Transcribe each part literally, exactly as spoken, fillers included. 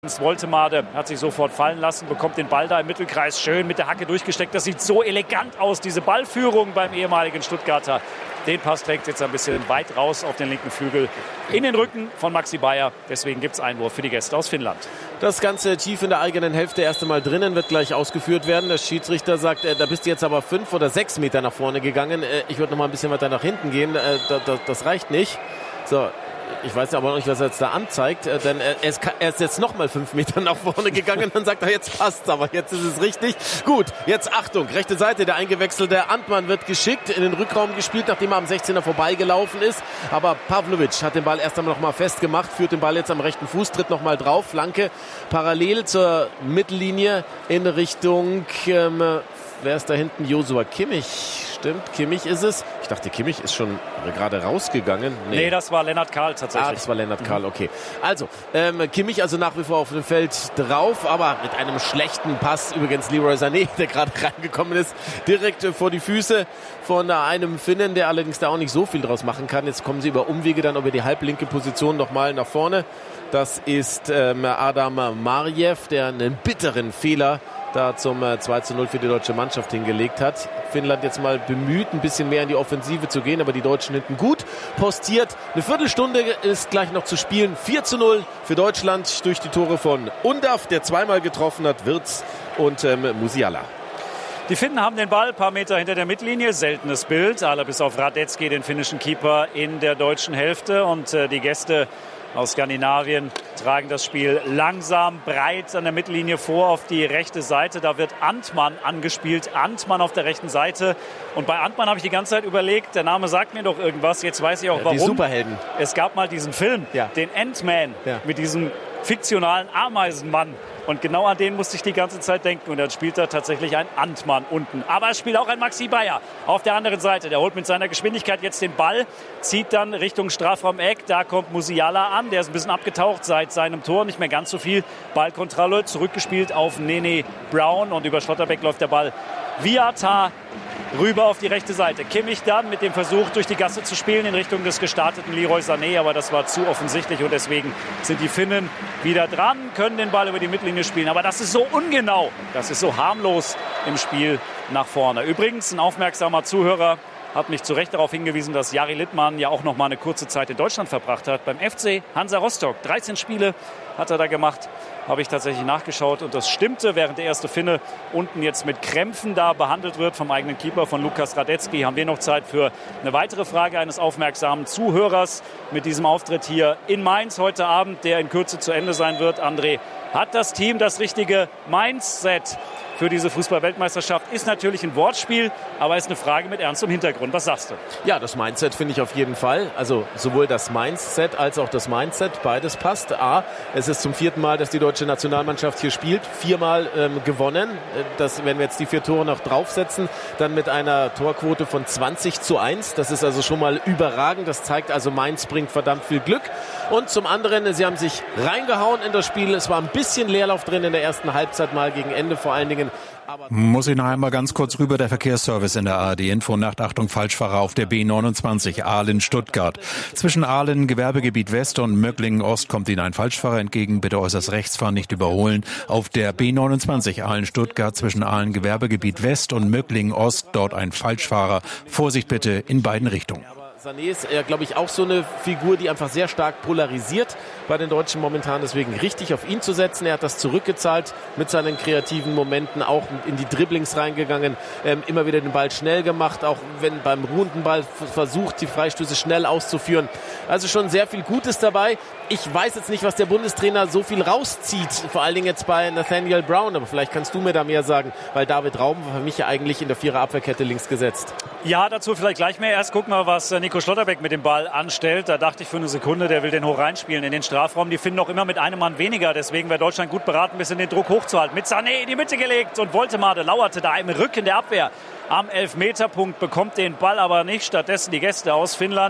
Woltemade hat sich sofort fallen lassen, bekommt den Ball da im Mittelkreis schön mit der Hacke durchgesteckt. Das sieht so elegant aus, diese Ballführung beim ehemaligen Stuttgarter. Den Pass trägt jetzt ein bisschen weit raus auf den linken Flügel in den Rücken von Maxi Bayer. Deswegen gibt es Einwurf für die Gäste aus Finnland. Das Ganze tief in der eigenen Hälfte erst einmal drinnen, wird gleich ausgeführt werden. Der Schiedsrichter sagt, äh, da bist du jetzt aber fünf oder sechs Meter nach vorne gegangen. Äh, ich würde noch mal ein bisschen weiter nach hinten gehen. Äh, da, da, das reicht nicht. So. Ich weiß aber noch nicht, was er jetzt da anzeigt, denn er ist, er ist jetzt noch mal fünf Meter nach vorne gegangen. Dann sagt er, jetzt passt's, aber jetzt ist es richtig. Gut, jetzt Achtung, rechte Seite, der eingewechselte Antmann wird geschickt in den Rückraum gespielt, nachdem er am sechzehner vorbeigelaufen ist. Aber Pavlovic hat den Ball erst einmal noch mal festgemacht, führt den Ball jetzt am rechten Fuß, tritt noch mal drauf, Flanke parallel zur Mittellinie in Richtung... Ähm, wer ist da hinten? Joshua Kimmich. Stimmt, Kimmich ist es. Ich dachte, Kimmich ist schon gerade rausgegangen. Nee, nee das war Lennart Kahl tatsächlich. Ah, das war Lennart Kahl, okay. Also, ähm, Kimmich also nach wie vor auf dem Feld drauf, aber mit einem schlechten Pass. Übrigens Leroy Sané, der gerade reingekommen ist, direkt äh, vor die Füße von einem Finnen, der allerdings da auch nicht so viel draus machen kann. Jetzt kommen sie über Umwege dann über die halblinke Position nochmal nach vorne. Das ist ähm, Adam Marjew, der einen bitteren Fehler da zum äh, zwei zu null für die deutsche Mannschaft hingelegt hat. Finnland jetzt mal bemüht, ein bisschen mehr in die Offensive zu gehen, aber die Deutschen hinten gut postiert. Eine Viertelstunde ist gleich noch zu spielen. vier zu null für Deutschland durch die Tore von Undav, der zweimal getroffen hat, Wirtz und ähm, Musiala. Die Finnen haben den Ball ein paar Meter hinter der Mittellinie. Seltenes Bild. Alle bis auf Radetzky, den finnischen Keeper, in der deutschen Hälfte. Und äh, die Gäste aus Skandinavien tragen das Spiel langsam, breit an der Mittellinie vor auf die rechte Seite. Da wird Antmann angespielt. Antmann auf der rechten Seite. Und bei Antmann habe ich die ganze Zeit überlegt, der Name sagt mir doch irgendwas. Jetzt weiß ich auch, warum. Die Superhelden. Es gab mal diesen Film, ja. den Ant-Man, ja. mit diesem fiktionalen Ameisenmann. Und genau an den musste ich die ganze Zeit denken. Und dann spielt da tatsächlich ein Antmann unten. Aber es spielt auch ein Maxi Bayer auf der anderen Seite. Der holt mit seiner Geschwindigkeit jetzt den Ball, zieht dann Richtung Strafraum-Eck. Da kommt Musiala an. Der ist ein bisschen abgetaucht seit seinem Tor. Nicht mehr ganz so viel Ballkontrolle. Zurückgespielt auf Nene Brown. Und über Schlotterbeck läuft der Ball via Tar rüber auf die rechte Seite. Kimmich dann mit dem Versuch, durch die Gasse zu spielen in Richtung des gestarteten Leroy Sané. Aber das war zu offensichtlich und deswegen sind die Finnen wieder dran, können den Ball über die Mittellinie spielen. Aber das ist so ungenau, das ist so harmlos im Spiel nach vorne. Übrigens, ein aufmerksamer Zuhörer hat mich zu Recht darauf hingewiesen, dass Jari Littmann ja auch noch mal eine kurze Zeit in Deutschland verbracht hat. Beim F C Hansa Rostock. dreizehn Spiele hat er da gemacht. Habe ich tatsächlich nachgeschaut und das stimmte, während der erste Finne unten jetzt mit Krämpfen da behandelt wird vom eigenen Keeper, von Lukas Radetzky. Haben wir noch Zeit für eine weitere Frage eines aufmerksamen Zuhörers mit diesem Auftritt hier in Mainz heute Abend, der in Kürze zu Ende sein wird. André, hat das Team das richtige Mindset für diese Fußball-Weltmeisterschaft? Ist natürlich ein Wortspiel, aber ist eine Frage mit ernstem Hintergrund. Was sagst du? Ja, das Mindset finde ich auf jeden Fall. Also sowohl das Mindset als auch das Mindset, beides passt. A, es ist zum vierten Mal, dass die deutsche Nationalmannschaft hier spielt. Viermal ähm, gewonnen. Das, wenn wir jetzt die vier Tore noch draufsetzen, dann mit einer Torquote von zwanzig zu eins. Das ist also schon mal überragend. Das zeigt also, Mainz bringt verdammt viel Glück. Und zum anderen, sie haben sich reingehauen in das Spiel. Es war ein bisschen Leerlauf drin in der ersten Halbzeit, mal gegen Ende vor allen Dingen. Muss ich noch einmal ganz kurz rüber, der Verkehrsservice in der A R D. Info Nacht, Achtung, Falschfahrer auf der B neunundzwanzig, Aalen-Stuttgart. Zwischen Aalen, Gewerbegebiet West und Möcklingen-Ost kommt Ihnen ein Falschfahrer entgegen. Bitte äußerst rechts fahren, nicht überholen. Auf der B neunundzwanzig, Aalen-Stuttgart, zwischen Aalen, Gewerbegebiet West und Möcklingen-Ost, dort ein Falschfahrer. Vorsicht bitte in beiden Richtungen. Sané ist, äh, glaube ich, auch so eine Figur, die einfach sehr stark polarisiert bei den Deutschen momentan. Deswegen richtig auf ihn zu setzen. Er hat das zurückgezahlt mit seinen kreativen Momenten, auch in die Dribblings reingegangen, ähm, immer wieder den Ball schnell gemacht, auch wenn beim ruhenden Ball versucht, die Freistöße schnell auszuführen. Also schon sehr viel Gutes dabei. Ich weiß jetzt nicht, was der Bundestrainer so viel rauszieht, vor allen Dingen jetzt bei Nathaniel Brown, aber vielleicht kannst du mir da mehr sagen, weil David Raum war für mich ja eigentlich in der Vierer-Abwehrkette links gesetzt. Ja, dazu vielleicht gleich mehr. Erst gucken wir, was Nico Schlotterbeck mit dem Ball anstellt. Da dachte ich für eine Sekunde, der will den hoch reinspielen in den Strafraum. Die finden noch immer mit einem Mann weniger. Deswegen wäre Deutschland gut beraten, ein bisschen den Druck hochzuhalten. Mit Sané in die Mitte gelegt und Woltemade lauerte da im Rücken der Abwehr am Elfmeterpunkt, bekommt den Ball aber nicht. Stattdessen die Gäste aus Finnland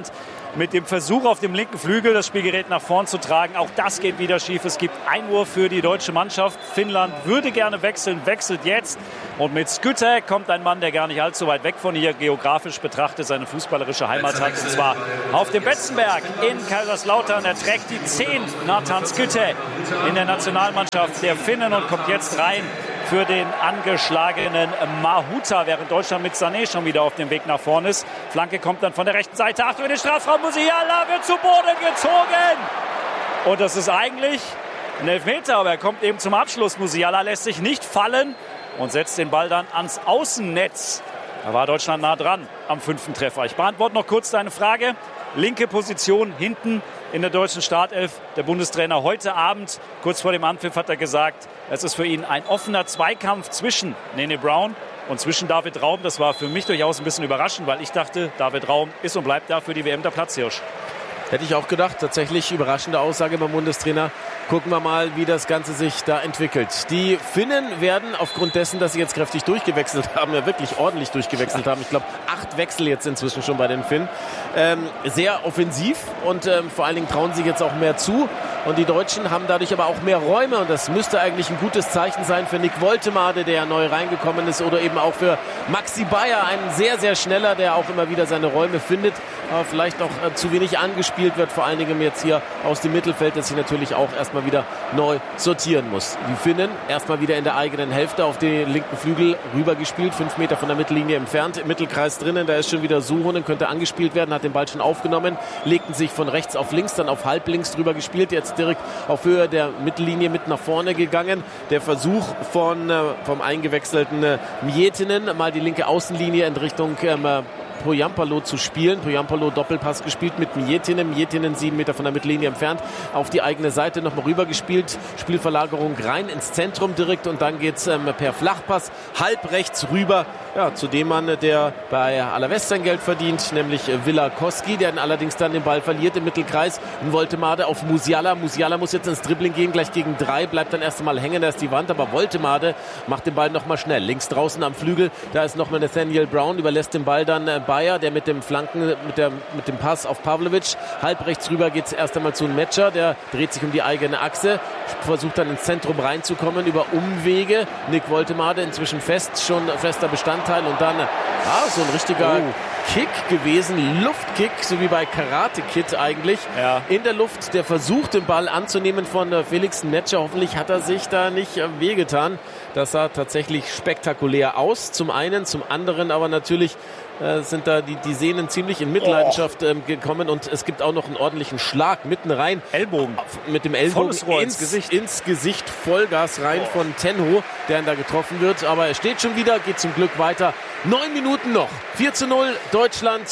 mit dem Versuch auf dem linken Flügel das Spielgerät nach vorn zu tragen. Auch das geht wieder schief. Es gibt Einwurf für die deutsche Mannschaft. Finnland würde gerne wechseln, wechselt jetzt. Und mit Skytte kommt ein Mann, der gar nicht allzu weit weg von hier geografisch betrachtet seine fußballerische Heimat hat. Und zwar auf dem Betzenberg in Kaiserslautern. Er trägt die zehn, Nathan Skytte, in der Nationalmannschaft der Finnen und kommt jetzt rein für den angeschlagenen Mahuta, während Deutschland mit Sané schon wieder auf dem Weg nach vorne ist. Flanke kommt dann von der rechten Seite. Achtung, in den Strafraum. Musiala wird zu Boden gezogen. Und das ist eigentlich ein Elfmeter, aber er kommt eben zum Abschluss. Musiala lässt sich nicht fallen und setzt den Ball dann ans Außennetz. Da war Deutschland nah dran am fünften Treffer. Ich beantworte noch kurz deine Frage. Linke Position hinten in der deutschen Startelf. Der Bundestrainer heute Abend, kurz vor dem Anpfiff, hat er gesagt, es ist für ihn ein offener Zweikampf zwischen Nene Brown und zwischen David Raum. Das war für mich durchaus ein bisschen überraschend, weil ich dachte, David Raum ist und bleibt da für die W M der Platzhirsch. Hätte ich auch gedacht. Tatsächlich überraschende Aussage beim Bundestrainer. Gucken wir mal, wie das Ganze sich da entwickelt. Die Finnen werden aufgrund dessen, dass sie jetzt kräftig durchgewechselt haben, ja wirklich ordentlich durchgewechselt haben. Ich glaube, acht Wechsel jetzt inzwischen schon bei den Finnen. Ähm, sehr offensiv und ähm, vor allen Dingen trauen sie jetzt auch mehr zu. Und die Deutschen haben dadurch aber auch mehr Räume. Und das müsste eigentlich ein gutes Zeichen sein für Nick Woltemade, der neu reingekommen ist. Oder eben auch für Maxi Bayer, ein sehr, sehr schneller, der auch immer wieder seine Räume findet. Aber vielleicht auch äh, zu wenig angespielt wird. Vor allen Dingen jetzt hier aus dem Mittelfeld, das sich natürlich auch erstmal wieder neu sortieren muss. Die Finnen erstmal wieder in der eigenen Hälfte auf den linken Flügel rübergespielt. Fünf Meter von der Mittellinie entfernt. Im Mittelkreis drinnen, da ist schon wieder Suhonen, könnte angespielt werden, hat den Ball schon aufgenommen. Legten sich von rechts auf links, dann auf halb links drüber gespielt. Jetzt direkt auf Höhe der Mittellinie mit nach vorne gegangen. Der Versuch von, äh, vom eingewechselten äh, Miettinen, mal die linke Außenlinie in Richtung ähm, Poyampalo zu spielen. Poyampalo Doppelpass gespielt mit Miettinen. Miettinen sieben Meter von der Mittellinie entfernt. Auf die eigene Seite nochmal rüber gespielt. Spielverlagerung rein ins Zentrum direkt und dann geht's ähm, per Flachpass halb rechts rüber. Ja, zu dem Mann, der bei Alavés sein Geld verdient, nämlich Villa Koski, der allerdings dann den Ball verliert im Mittelkreis. Und Woltemade auf Musiala. Musiala muss jetzt ins Dribbling gehen, gleich gegen drei, bleibt dann erst einmal hängen, da ist die Wand, aber Woltemade macht den Ball nochmal schnell. Links draußen am Flügel, da ist nochmal Nathaniel Brown, überlässt den Ball dann äh, Bayer, der mit dem Flanken, mit, der, mit dem Pass auf Pavlovic. Halb rechts rüber geht es erst einmal zu Metscher, der dreht sich um die eigene Achse, versucht dann ins Zentrum reinzukommen über Umwege. Nick Woltemade inzwischen fest, schon fester Bestandteil und dann ah, so ein richtiger oh. Kick gewesen, Luftkick, so wie bei Karate Kid eigentlich. Ja. In der Luft, der versucht, den Ball anzunehmen von äh, Felix Metscher. Hoffentlich hat er sich da nicht äh, wehgetan. Das sah tatsächlich spektakulär aus. Zum einen, zum anderen aber natürlich äh, sind da die, die Sehnen ziemlich in Mitleidenschaft ähm, gekommen und es gibt auch noch einen ordentlichen Schlag mitten rein. Ellbogen. Mit dem Ellbogen ins, ins Gesicht. ins Gesicht, Vollgas rein oh. von Tenho, der ihn da getroffen wird. Aber er steht schon wieder, geht zum Glück weiter. Neun Minuten noch. vier zu null Deutschland.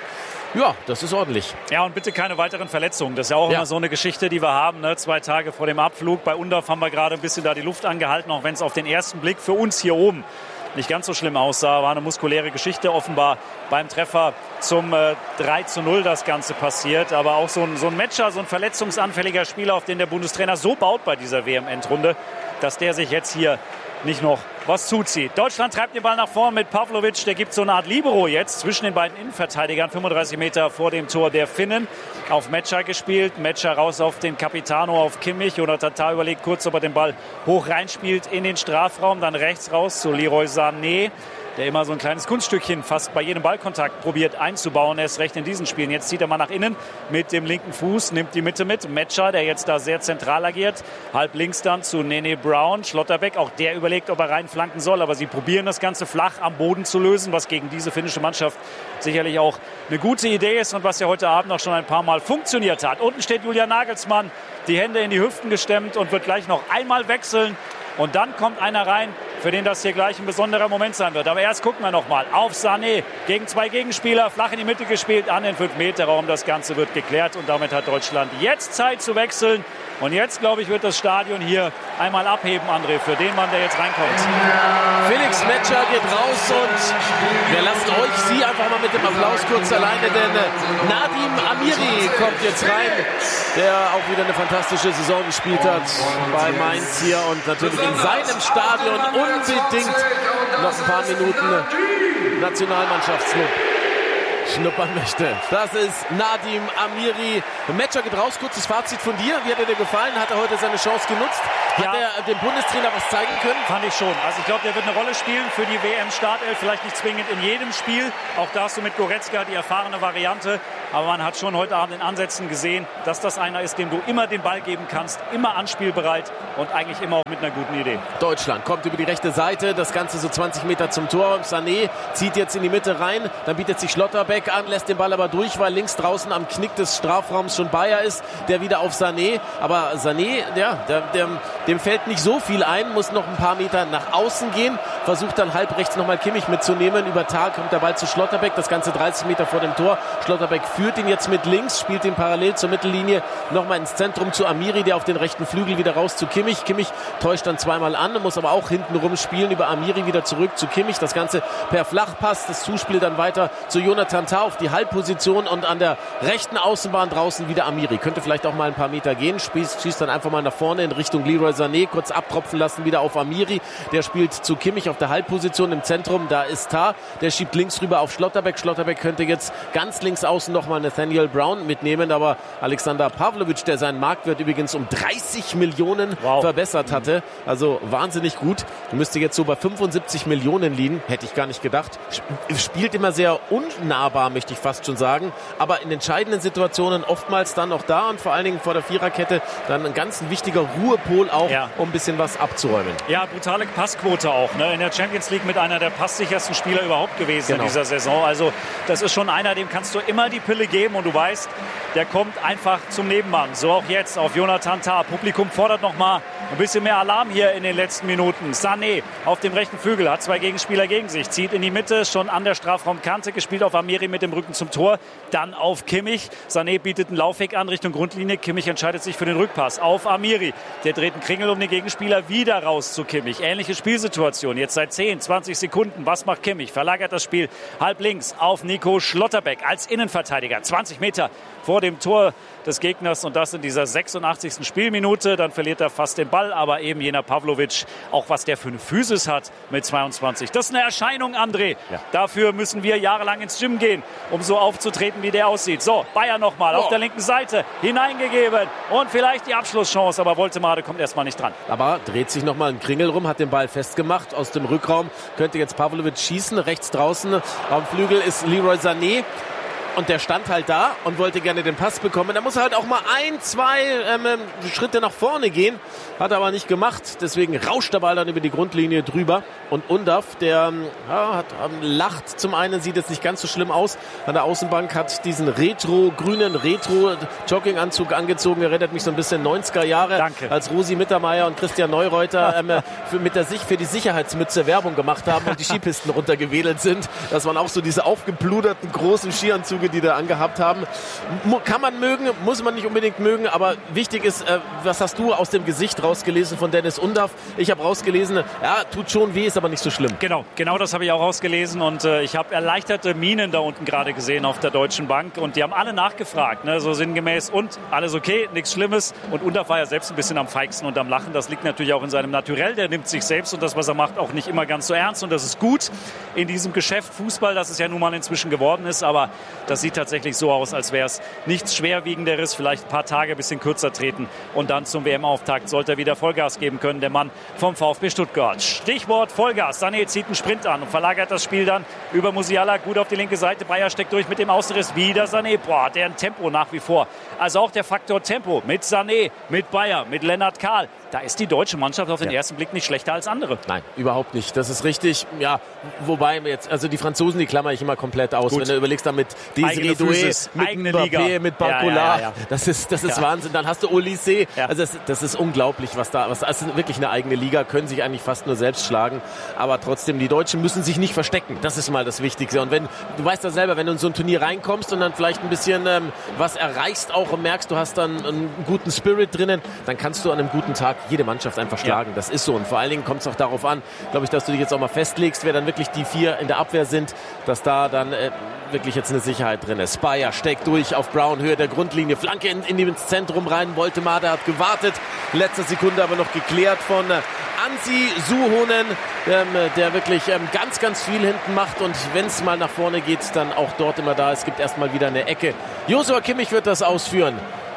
Ja, das ist ordentlich. Ja, und bitte keine weiteren Verletzungen. Das ist ja auch ja. immer so eine Geschichte, die wir haben. Ne? Zwei Tage vor dem Abflug. Bei Undorf haben wir gerade ein bisschen da die Luft angehalten, auch wenn es auf den ersten Blick für uns hier oben nicht ganz so schlimm aussah. War eine muskuläre Geschichte offenbar beim Treffer zum äh, drei zu null das Ganze passiert. Aber auch so ein, so ein Metscher, so ein verletzungsanfälliger Spieler, auf den der Bundestrainer so baut bei dieser W M-Endrunde, dass der sich jetzt hier nicht noch was zuzieht. Deutschland treibt den Ball nach vorn mit Pavlovic. Der gibt so eine Art Libero jetzt zwischen den beiden Innenverteidigern. fünfunddreißig Meter vor dem Tor der Finnen. Auf Metscher gespielt. Metscher raus auf den Capitano, auf Kimmich. Oder Tata überlegt kurz, ob er den Ball hoch reinspielt in den Strafraum. Dann rechts raus zu Leroy Sané, der immer so ein kleines Kunststückchen fast bei jedem Ballkontakt probiert einzubauen. Er ist recht in diesen Spielen. Jetzt zieht er mal nach innen mit dem linken Fuß, nimmt die Mitte mit. Metscher, der jetzt da sehr zentral agiert. Halb links dann zu Nene Brown. Schlotterbeck, auch der überlegt, ob er reinflanken soll. Aber sie probieren das Ganze flach am Boden zu lösen, was gegen diese finnische Mannschaft sicherlich auch eine gute Idee ist und was ja heute Abend auch schon ein paar Mal funktioniert hat. Unten steht Julian Nagelsmann, die Hände in die Hüften gestemmt und wird gleich noch einmal wechseln. Und dann kommt einer rein, für den das hier gleich ein besonderer Moment sein wird. Aber erst gucken wir noch mal auf Sané. Gegen zwei Gegenspieler, flach in die Mitte gespielt, an den fünf Meter Raum. Das Ganze wird geklärt und damit hat Deutschland jetzt Zeit zu wechseln. Und jetzt, glaube ich, wird das Stadion hier einmal abheben, André, für den Mann, der jetzt reinkommt. Felix Metscher geht raus und wir lassen euch, Sie einfach mal mit dem Applaus kurz alleine, denn Nadim Amiri kommt jetzt rein, der auch wieder eine fantastische Saison gespielt hat bei Mainz hier und natürlich in seinem Stadion unbedingt noch ein paar Minuten Nationalmannschaftslob. schnuppern möchte. Das ist Nadim Amiri. Matcher geht raus. Kurzes Fazit von dir. Wie hat er dir gefallen? Hat er heute seine Chance genutzt? Hat ja. er dem Bundestrainer was zeigen können? Fand ich schon. Also ich glaube, der wird eine Rolle spielen für die W M-Startelf. Vielleicht nicht zwingend in jedem Spiel. Auch da hast du mit Goretzka die erfahrene Variante. Aber man hat schon heute Abend in Ansätzen gesehen, dass das einer ist, dem du immer den Ball geben kannst. Immer anspielbereit und eigentlich immer auch mit einer guten Idee. Deutschland kommt über die rechte Seite. Das Ganze so zwanzig Meter zum Tor. Sané zieht jetzt in die Mitte rein. Dann bietet sich Schlotterbeck an, lässt den Ball aber durch, weil links draußen am Knick des Strafraums schon Bayer ist. Der wieder auf Sané. Aber Sané, ja, der, der, dem fällt nicht so viel ein. Muss noch ein paar Meter nach außen gehen. Versucht dann halb rechts nochmal Kimmich mitzunehmen. Über Tal kommt der Ball zu Schlotterbeck. Das Ganze dreißig Meter vor dem Tor. Schlotterbeck führt ihn jetzt mit links, spielt ihn parallel zur Mittellinie nochmal ins Zentrum zu Amiri, der auf den rechten Flügel wieder raus zu Kimmich. Kimmich täuscht dann zweimal an, muss aber auch hinten rum spielen, über Amiri wieder zurück zu Kimmich. Das Ganze per Flachpass, das Zuspiel dann weiter zu Jonathan Tah auf die Halbposition und an der rechten Außenbahn draußen wieder Amiri. Könnte vielleicht auch mal ein paar Meter gehen, schießt, schießt dann einfach mal nach vorne in Richtung Leroy Sané, kurz abtropfen lassen wieder auf Amiri. Der spielt zu Kimmich auf der Halbposition im Zentrum, da ist Tah, der schiebt links rüber auf Schlotterbeck. Schlotterbeck könnte jetzt ganz links außen nochmal Nathaniel Brown mitnehmen, aber Alexander Pavlovic, der seinen Marktwert übrigens um dreißig Millionen wow. verbessert hatte, also wahnsinnig gut, müsste jetzt so bei fünfundsiebzig Millionen liegen, hätte ich gar nicht gedacht. Spielt immer sehr unnahbar, möchte ich fast schon sagen, aber in entscheidenden Situationen oftmals dann auch da und vor allen Dingen vor der Viererkette dann ein ganz wichtiger Ruhepol auch, ja. um ein bisschen was abzuräumen. Ja, brutale Passquote auch, ne? In der Champions League mit einer der passsichersten Spieler überhaupt gewesen genau. in dieser Saison, also das ist schon einer, dem kannst du immer die Pille geben und du weißt, der kommt einfach zum Nebenmann. So auch jetzt auf Jonathan Tah. Publikum fordert noch mal ein bisschen mehr Alarm hier in den letzten Minuten. Sané auf dem rechten Flügel, hat zwei Gegenspieler gegen sich, zieht in die Mitte, schon an der Strafraumkante, gespielt auf Amiri mit dem Rücken zum Tor, dann auf Kimmich. Sané bietet einen Laufweg an Richtung Grundlinie. Kimmich entscheidet sich für den Rückpass auf Amiri. Der dreht einen Kringel um den Gegenspieler, wieder raus zu Kimmich. Ähnliche Spielsituation, jetzt seit zehn, zwanzig Sekunden. Was macht Kimmich? Verlagert das Spiel halb links auf Nico Schlotterbeck als Innenverteidiger. zwanzig Meter vor dem Tor des Gegners und das in dieser sechsundachtzigsten Spielminute. Dann verliert er fast den Ball, aber eben jener Pavlovic, auch was der für eine Physis hat mit zweiundzwanzig. Das ist eine Erscheinung, André. Ja. Dafür müssen wir jahrelang ins Gym gehen, um so aufzutreten, wie der aussieht. So, Bayer nochmal oh. auf der linken Seite hineingegeben und vielleicht die Abschlusschance, aber Woltemade kommt erstmal nicht dran. Aber dreht sich nochmal ein Kringel rum, hat den Ball festgemacht aus dem Rückraum, könnte jetzt Pavlovic schießen. Rechts draußen am Flügel ist Leroy Sané. Und der stand halt da und wollte gerne den Pass bekommen. Da muss er halt auch mal ein, zwei ähm, Schritte nach vorne gehen. Hat er aber nicht gemacht. Deswegen rauscht der Ball dann über die Grundlinie drüber. Und Undav, der ja, hat, ähm, lacht. Zum einen sieht es nicht ganz so schlimm aus. An der Außenbank hat diesen Retro-grünen Retro-Jogginganzug angezogen. Erinnert mich so ein bisschen neunziger Jahre. Danke. Als Rosi Mittermeier und Christian Neureuter ähm, für, mit der Sich für die Sicherheitsmütze Werbung gemacht haben und die Skipisten runtergewedelt sind. Das waren auch so diese aufgepluderten großen Skianzüge, die da angehabt haben. Kann man mögen, muss man nicht unbedingt mögen, aber wichtig ist, äh, was hast du aus dem Gesicht rausgelesen von Dennis Undav? Ich habe rausgelesen, ja, tut schon weh, ist aber nicht so schlimm. Genau, genau das habe ich auch rausgelesen und äh, ich habe erleichterte Mienen da unten gerade gesehen auf der Deutschen Bank und die haben alle nachgefragt, ne, so sinngemäß und alles okay, nichts Schlimmes und Undav war ja selbst ein bisschen am feigsten und am Lachen. Das liegt natürlich auch in seinem Naturell, der nimmt sich selbst und das, was er macht, auch nicht immer ganz so ernst und das ist gut in diesem Geschäft Fußball, das es ja nun mal inzwischen geworden ist, aber das sieht tatsächlich so aus, als wäre es nichts Schwerwiegenderes, vielleicht ein paar Tage ein bisschen kürzer treten und dann zum W M-Auftakt sollte er wieder Vollgas geben können, der Mann vom VfB Stuttgart. Stichwort Vollgas. Sané zieht einen Sprint an und verlagert das Spiel dann über Musiala gut auf die linke Seite. Bayer steckt durch mit dem Außenriss. Wieder Sané. Boah, deren Tempo nach wie vor. Also auch der Faktor Tempo mit Sané, mit Bayer, mit Lennart Kahl. Da ist die deutsche Mannschaft auf den ja. ersten Blick nicht schlechter als andere. Nein, überhaupt nicht. Das ist richtig. Ja, wobei jetzt, also die Franzosen, die klammer ich immer komplett aus. Gut. Wenn du überlegst, damit Desiree Doué, mit eigene Mbappé, Liga. mit Barcola, ja, ja, ja. das ist, das ist ja. Wahnsinn. Dann hast du Olysée. Ja. Also das, das ist unglaublich, was da, was, das ist wirklich eine eigene Liga, können sich eigentlich fast nur selbst schlagen. Aber trotzdem, die Deutschen müssen sich nicht verstecken. Das ist mal das Wichtigste. Und wenn, du weißt ja selber, wenn du in so ein Turnier reinkommst und dann vielleicht ein bisschen ähm, was erreichst auch und merkst, du hast dann einen guten Spirit drinnen, dann kannst du an einem guten Tag Tag jede Mannschaft einfach schlagen. Ja. Das ist so. Und vor allen Dingen kommt es auch darauf an, glaube ich, dass du dich jetzt auch mal festlegst, wer dann wirklich die vier in der Abwehr sind, dass da dann äh, wirklich jetzt eine Sicherheit drin ist. Speyer steckt durch auf Brown, Höhe der Grundlinie, Flanke in, in ins Zentrum rein. Woltemade hat gewartet, letzte Sekunde aber noch geklärt von äh, Ansi Suhonen, ähm, der wirklich ähm, ganz, ganz viel hinten macht und wenn es mal nach vorne geht, dann auch dort immer da. Es gibt erstmal wieder eine Ecke. Joshua Kimmich wird das ausführen.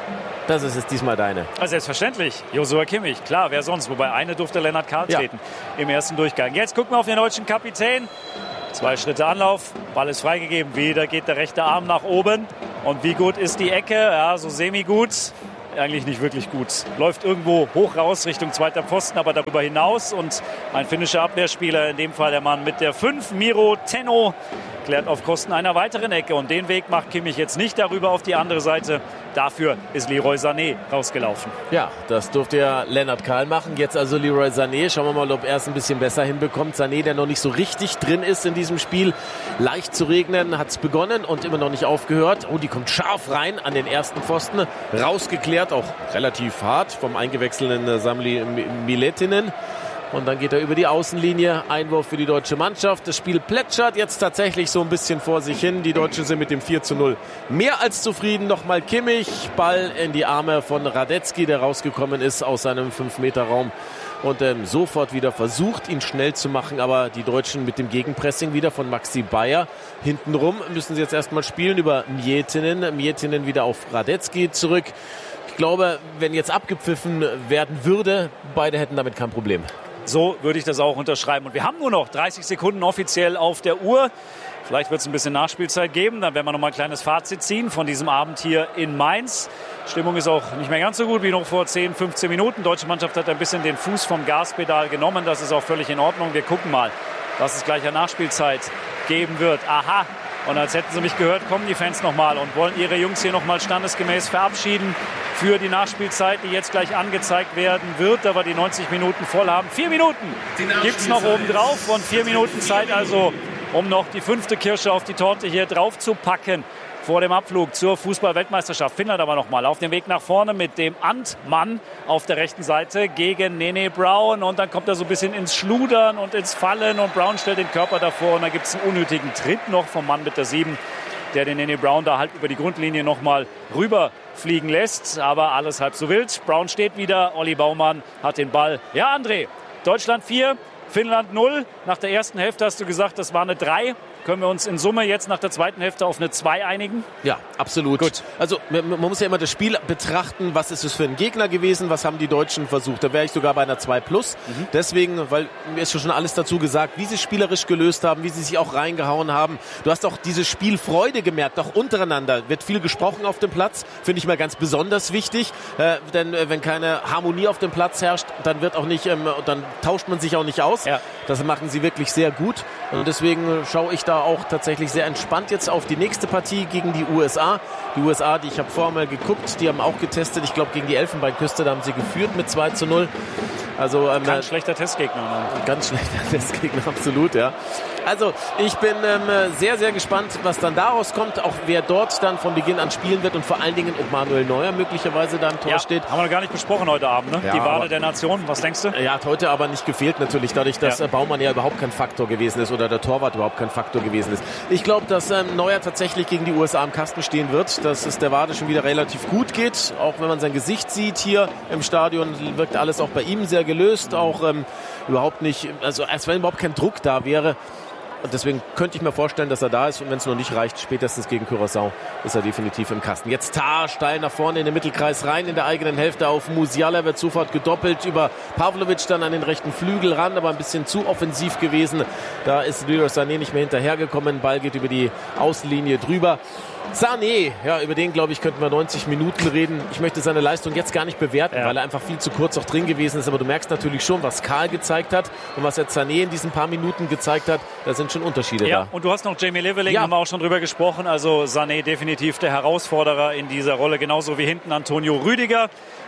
Das ist jetzt diesmal deine. Also selbstverständlich, Joshua Kimmich, klar, wer sonst? Wobei eine durfte Lennart Karl treten ja. im ersten Durchgang. Jetzt gucken wir auf den deutschen Kapitän. Zwei Schritte Anlauf, Ball ist freigegeben. Wieder geht der rechte Arm nach oben. Und wie gut ist die Ecke? Ja, so semi-gut. Eigentlich nicht wirklich gut. Läuft irgendwo hoch raus Richtung zweiter Pfosten, aber darüber hinaus. Und ein finnischer Abwehrspieler, in dem Fall der Mann mit der fünf, Miro Tenno, klärt auf Kosten einer weiteren Ecke. Und den Weg macht Kimmich jetzt nicht darüber auf die andere Seite. Dafür ist Leroy Sané rausgelaufen. Ja, das durfte ja Lennart Karl machen. Jetzt also Leroy Sané. Schauen wir mal, ob er es ein bisschen besser hinbekommt. Sané, der noch nicht so richtig drin ist in diesem Spiel. Leicht zu regnen, hat es begonnen und immer noch nicht aufgehört. Oh, die kommt scharf rein an den ersten Pfosten. Rausgeklärt, auch relativ hart vom eingewechselten Samli Miletinen. Und dann geht er über die Außenlinie. Einwurf für die deutsche Mannschaft. Das Spiel plätschert jetzt tatsächlich so ein bisschen vor sich hin. Die Deutschen sind mit dem vier zu null mehr als zufrieden. Nochmal Kimmich. Ball in die Arme von Radetzky, der rausgekommen ist aus seinem fünf Meter Raum. Und ähm, sofort wieder versucht, ihn schnell zu machen. Aber die Deutschen mit dem Gegenpressing wieder von Maxi Bayer. Hintenrum müssen sie jetzt erstmal spielen über Miettinen. Miettinen wieder auf Radetzky zurück. Ich glaube, wenn jetzt abgepfiffen werden würde, beide hätten damit kein Problem. So würde ich das auch unterschreiben. Und wir haben nur noch dreißig Sekunden offiziell auf der Uhr. Vielleicht wird es ein bisschen Nachspielzeit geben. Dann werden wir noch mal ein kleines Fazit ziehen von diesem Abend hier in Mainz. Stimmung ist auch nicht mehr ganz so gut wie noch vor zehn, fünfzehn Minuten. Die deutsche Mannschaft hat ein bisschen den Fuß vom Gaspedal genommen. Das ist auch völlig in Ordnung. Wir gucken mal, was es gleich an Nachspielzeit geben wird. Aha. Und als hätten sie mich gehört, kommen die Fans nochmal und wollen ihre Jungs hier nochmal standesgemäß verabschieden für die Nachspielzeit, die jetzt gleich angezeigt werden wird, aber die neunzig Minuten voll haben. Vier Minuten gibt es noch oben drauf und vier Minuten Zeit also, um noch die fünfte Kirsche auf die Torte hier drauf zu packen vor dem Abflug zur Fußball-Weltmeisterschaft. Finnland aber nochmal auf dem Weg nach vorne mit dem Antmann auf der rechten Seite gegen Nene Brown. Und dann kommt er so ein bisschen ins Schludern und ins Fallen. Und Brown stellt den Körper davor. Und dann gibt es einen unnötigen Tritt noch vom Mann mit der sieben, der den Nene Brown da halt über die Grundlinie nochmal rüberfliegen lässt. Aber alles halb so wild. Brown steht wieder. Olli Baumann hat den Ball. Ja, André, Deutschland vier, Finnland null. Nach der ersten Hälfte hast du gesagt, das war eine drei. Können wir uns in Summe jetzt nach der zweiten Hälfte auf eine zwei einigen? Ja, absolut. Gut. Also man muss ja immer das Spiel betrachten, was ist es für ein Gegner gewesen, was haben die Deutschen versucht. Da wäre ich sogar bei einer zwei plus. Mhm. Deswegen, weil mir ist schon alles dazu gesagt, wie sie spielerisch gelöst haben, wie sie sich auch reingehauen haben. Du hast auch diese Spielfreude gemerkt, auch untereinander. Wird viel gesprochen auf dem Platz, finde ich mal ganz besonders wichtig. Äh, denn äh, wenn keine Harmonie auf dem Platz herrscht, dann wird auch nicht, ähm, dann tauscht man sich auch nicht aus. Ja. Das machen sie wirklich sehr gut. Und deswegen schaue ich da auch tatsächlich sehr entspannt jetzt auf die nächste Partie gegen die U S A. Die U S A, die ich habe vorher mal geguckt, die haben auch getestet. Ich glaube, gegen die Elfenbeinküste, da haben sie geführt mit zwei zu null. Also, ähm, ganz schlechter Testgegner. Ne? Ganz schlechter Testgegner, absolut, ja. Also, ich bin ähm, sehr, sehr gespannt, was dann daraus kommt. Auch wer dort dann von Beginn an spielen wird und vor allen Dingen, ob Manuel Neuer möglicherweise da im Tor ja, steht. Haben wir noch gar nicht besprochen heute Abend, ne? Ja, die Wade der Nation, was denkst du? Ja, hat heute aber nicht gefehlt natürlich, dadurch, dass ja. Baumann ja überhaupt kein Faktor gewesen ist oder der Torwart überhaupt kein Faktor gewesen ist. Ich glaube, dass ähm, Neuer tatsächlich gegen die U S A im Kasten stehen wird, dass es der Wade schon wieder relativ gut geht. Auch wenn man sein Gesicht sieht hier im Stadion, wirkt alles auch bei ihm sehr gelöst, auch ähm, überhaupt nicht, also als wenn überhaupt kein Druck da wäre. Und deswegen könnte ich mir vorstellen, dass er da ist. Und wenn es noch nicht reicht, spätestens gegen Curaçao ist er definitiv im Kasten. Jetzt Tah steil nach vorne in den Mittelkreis rein, in der eigenen Hälfte auf Musiala, wird sofort gedoppelt über Pavlovic dann an den rechten Flügel ran, aber ein bisschen zu offensiv gewesen. Da ist Leroy Sané nicht mehr hinterhergekommen. Ball geht über die Außenlinie drüber. Sané, ja, über den, glaube ich, könnten wir neunzig Minuten reden. Ich möchte seine Leistung jetzt gar nicht bewerten, ja. weil er einfach viel zu kurz auch drin gewesen ist. Aber du merkst natürlich schon, was Karl gezeigt hat und was jetzt Sané in diesen paar Minuten gezeigt hat. Da sind schon Unterschiede ja, da. Und du hast noch Jamie Leveling, ja. haben wir auch schon drüber gesprochen. Also Sané definitiv der Herausforderer in dieser Rolle, genauso wie hinten Antonio Rüdiger.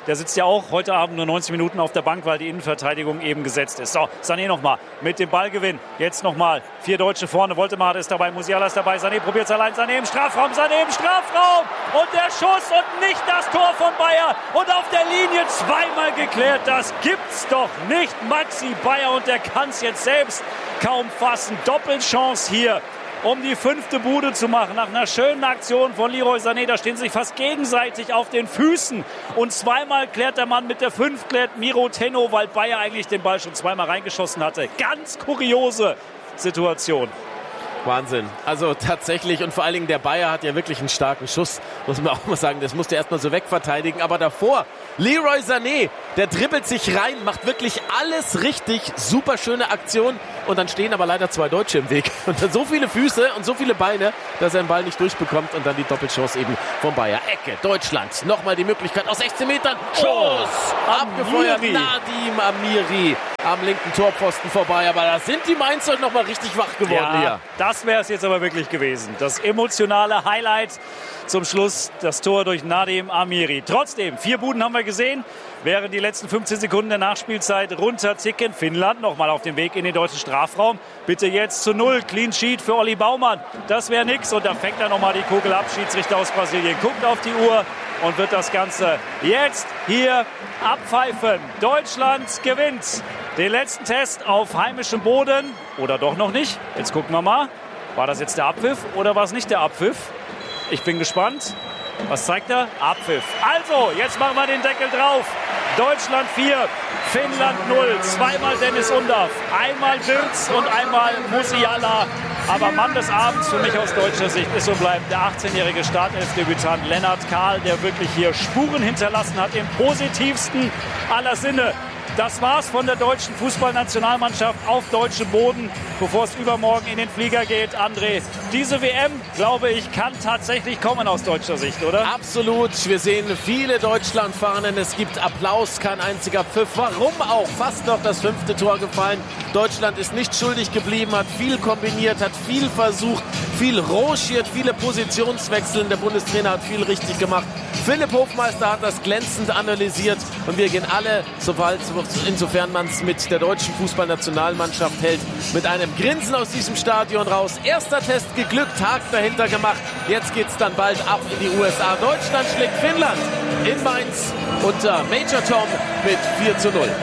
Der sitzt ja auch heute Abend nur neunzig Minuten auf der Bank, weil die Innenverteidigung eben gesetzt ist. So, Sané nochmal mit dem Ballgewinn. Jetzt nochmal vier Deutsche vorne. Woltemade ist dabei, Musiala ist dabei. Sané probiert es allein. Sané im Strafraum, Sané im Strafraum. Und der Schuss und nicht das Tor von Bayer. Und auf der Linie zweimal geklärt. Das gibt's doch nicht. Maxi Bayer, und der kann es jetzt selbst kaum fassen. Doppelchance hier, um die fünfte Bude zu machen. Nach einer schönen Aktion von Leroy Sané, da stehen sie sich fast gegenseitig auf den Füßen. Und zweimal klärt der Mann mit der fünf, klärt Miro Tenno, weil Bayer eigentlich den Ball schon zweimal reingeschossen hatte. Ganz kuriose Situation. Wahnsinn. Also tatsächlich, und vor allen Dingen der Bayer hat ja wirklich einen starken Schuss, muss man auch mal sagen. Das musste er erstmal so wegverteidigen. Aber davor, Leroy Sané, der dribbelt sich rein, macht wirklich alles richtig. Super schöne Aktion. Und dann stehen aber leider zwei Deutsche im Weg. Und dann so viele Füße und so viele Beine, dass er den Ball nicht durchbekommt. Und dann die Doppelchance eben vom Bayer. Ecke, Deutschland. Nochmal die Möglichkeit aus sechzehn Metern. Schuss! Oh, abgefeuert. Amiri. Nadim Amiri am linken Torpfosten vorbei. Aber da sind die Mainzer nochmal richtig wach geworden ja, hier. Das wäre es jetzt aber wirklich gewesen. Das emotionale Highlight zum Schluss, das Tor durch Nadim Amiri. Trotzdem, vier Buden haben wir gesehen. Während die letzten fünfzehn Sekunden der Nachspielzeit runterticken. Finnland nochmal auf dem Weg in den deutschen Strafraum. Bitte jetzt zu null. Clean Sheet für Olli Baumann. Das wäre nix. Und da fängt er nochmal die Kugel ab. Schiedsrichter aus Brasilien guckt auf die Uhr und wird das Ganze jetzt hier abpfeifen. Deutschland gewinnt den letzten Test auf heimischem Boden. Oder doch noch nicht? Jetzt gucken wir mal. War das jetzt der Abpfiff oder war es nicht der Abpfiff? Ich bin gespannt. Was zeigt er? Abpfiff. Also, jetzt machen wir den Deckel drauf. Deutschland vier, Finnland null. Zweimal Dennis Undaff, einmal Wirtz und einmal Musiala. Aber Mann des Abends für mich aus deutscher Sicht ist und bleibt der achtzehnjährige Startelfdebütant Lennart Kahl, der wirklich hier Spuren hinterlassen hat im positivsten aller Sinne. Das war's von der deutschen Fußballnationalmannschaft auf deutschem Boden, bevor es übermorgen in den Flieger geht. André, diese W M, glaube ich, kann tatsächlich kommen aus deutscher Sicht, oder? Absolut. Wir sehen viele Deutschlandfahnen. Es gibt Applaus, kein einziger Pfiff. Warum auch? Fast noch das fünfte Tor gefallen. Deutschland ist nicht schuldig geblieben, hat viel kombiniert, hat viel versucht, viel rochiert, viele Positionswechseln. Der Bundestrainer hat viel richtig gemacht. Philipp Hofmeister hat das glänzend analysiert. Und wir gehen alle, sobald insofern man es mit der deutschen Fußballnationalmannschaft hält, mit einem Grinsen aus diesem Stadion raus. Erster Test geglückt, Tag dahinter gemacht. Jetzt geht's dann bald ab in die U S A. Deutschland schlägt Finnland in Mainz unter Major Tom mit vier zu null.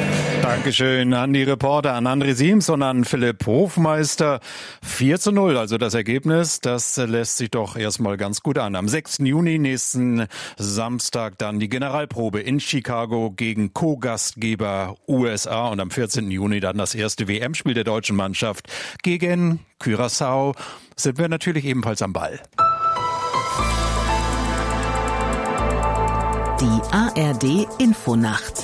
Dankeschön an die Reporter, an André Siems und an Philipp Hofmeister. vier zu null, also das Ergebnis, das lässt sich doch erstmal ganz gut an. Am sechsten Juni, nächsten Samstag, dann die Generalprobe in Chicago gegen Co-Gastgeber U S A und am vierzehnten Juni dann das erste W M-Spiel der deutschen Mannschaft gegen Curaçao. Sind wir natürlich ebenfalls am Ball. Die A R D Infonacht.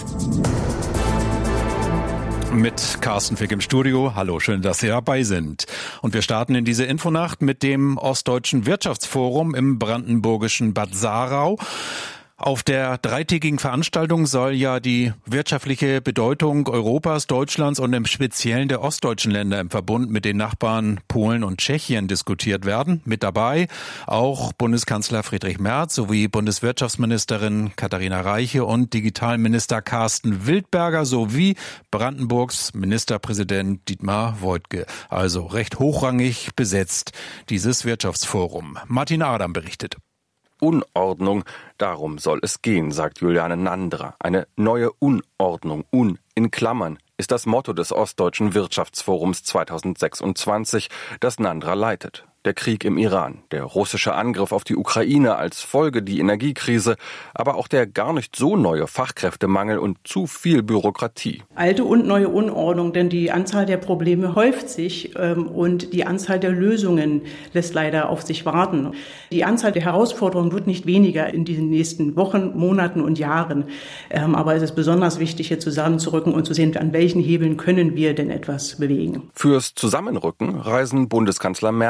Mit Carsten Fick im Studio. Hallo, schön, dass Sie dabei sind. Und wir starten in diese Infonacht mit dem Ostdeutschen Wirtschaftsforum im brandenburgischen Bad Saarau. Auf der dreitägigen Veranstaltung soll ja die wirtschaftliche Bedeutung Europas, Deutschlands und im Speziellen der ostdeutschen Länder im Verbund mit den Nachbarn Polen und Tschechien diskutiert werden. Mit dabei auch Bundeskanzler Friedrich Merz sowie Bundeswirtschaftsministerin Katharina Reiche und Digitalminister Carsten Wildberger sowie Brandenburgs Ministerpräsident Dietmar Woidke. Also recht hochrangig besetzt dieses Wirtschaftsforum. Martin Adam berichtet. Unordnung, darum soll es gehen, sagt Juliane Nandra. Eine neue Unordnung, un in Klammern, ist das Motto des Ostdeutschen Wirtschaftsforums zweitausendsechsundzwanzig, das Nandra leitet. Der Krieg im Iran, der russische Angriff auf die Ukraine als Folge die Energiekrise, aber auch der gar nicht so neue Fachkräftemangel und zu viel Bürokratie. Alte und neue Unordnung, denn die Anzahl der Probleme häuft sich ähm, und die Anzahl der Lösungen lässt leider auf sich warten. Die Anzahl der Herausforderungen wird nicht weniger in den nächsten Wochen, Monaten und Jahren. Ähm, aber es ist besonders wichtig, hier zusammenzurücken und zu sehen, an welchen Hebeln können wir denn etwas bewegen. Fürs Zusammenrücken reisen Bundeskanzler Merz und